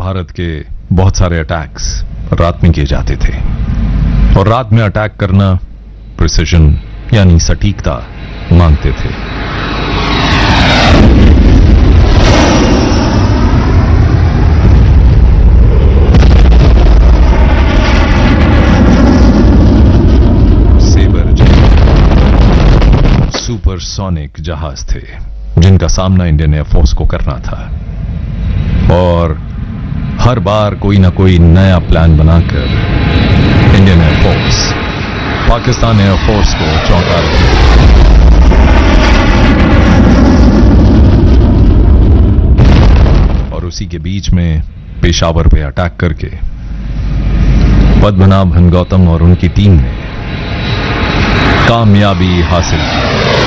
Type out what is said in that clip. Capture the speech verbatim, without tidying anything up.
भारत के बहुत सारे अटैक्स रात में किए जाते थे और रात में अटैक करना प्रिसिजन यानी सटीकता मांगते थे। सेबर सुपरसोनिक जहाज थे जिनका सामना इंडियन एयरफोर्स को करना था और हर बार कोई ना कोई नया प्लान बनाकर इंडियन एयरफोर्स पाकिस्तान एयरफोर्स को चौंका रही और उसी के बीच में पेशावर पे अटैक करके पद्मनाभन गौतम और उनकी टीम ने कामयाबी हासिल की।